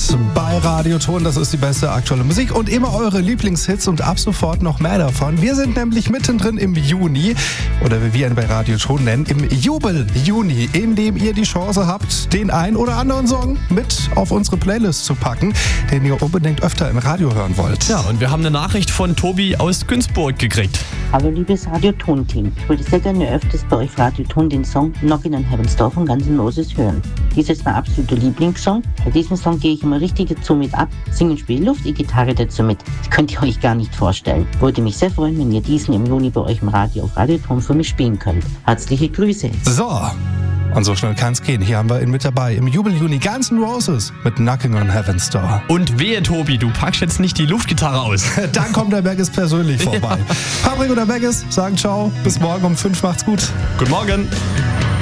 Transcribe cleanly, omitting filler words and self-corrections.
bei Radioton. Das ist die beste aktuelle Musik und immer eure Lieblingshits und ab sofort noch mehr davon. Wir sind nämlich mittendrin im Juni oder wie wir ihn bei Radioton nennen, im Jubel-Juni, in dem ihr die Chance habt, den ein oder anderen Song mit auf unsere Playlist zu packen, den ihr unbedingt öfter im Radio hören wollt. Ja, und wir haben eine Nachricht von Tobi aus Günzburg gekriegt. Hallo liebes Radioton-Team. Ich würde sehr gerne öfters bei euch Radioton den Song Knockin' on Heaven's Door von Guns N' Roses hören. Dies ist mein absoluter Lieblingssong. Bei diesem Song gehe ich immer richtig dazu mit ab, singe und spiele Luft, die Gitarre dazu mit. Das könnt ihr euch gar nicht vorstellen. Würde mich sehr freuen, wenn ihr diesen im Juni bei euch im Radio auf Radioton für mich spielen könnt. Herzliche Grüße. So, und so schnell kann's gehen. Hier haben wir ihn mit dabei. Im Jubel-Juni Guns N' Roses mit Knockin' on Heaven's Door. Und wehe, Tobi, du packst jetzt nicht die Luftgitarre aus. Dann kommt der Maggis persönlich vorbei. Ja. Patrick oder Maggis sagen ciao. Bis morgen um 5. Macht's gut. Guten Morgen.